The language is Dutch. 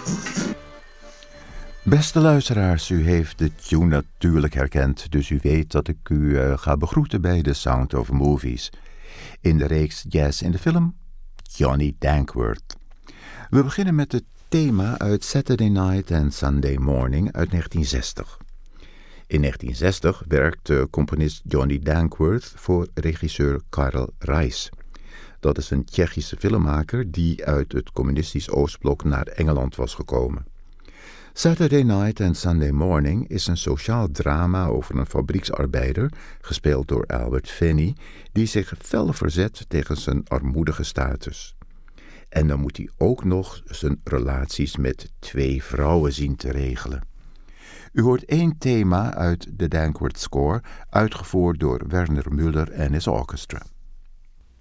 Beste luisteraars, u heeft de tune natuurlijk herkend, dus u weet dat ik u ga begroeten bij The Sound of Movies. In de reeks Jazz in de Film, Johnny Dankworth. We beginnen met het thema uit Saturday Night and Sunday Morning uit 1960. In 1960 werkte componist Johnny Dankworth voor regisseur Karl Reisz. Dat is een Tsjechische filmmaker die uit het communistisch Oostblok naar Engeland was gekomen. Saturday Night and Sunday Morning is een sociaal drama over een fabrieksarbeider, gespeeld door Albert Finney, die zich fel verzet tegen zijn armoedige status. En dan moet hij ook nog zijn relaties met 2 vrouwen zien te regelen. U hoort 1 thema uit de Dankworth Score, uitgevoerd door Werner Müller en his orchestra.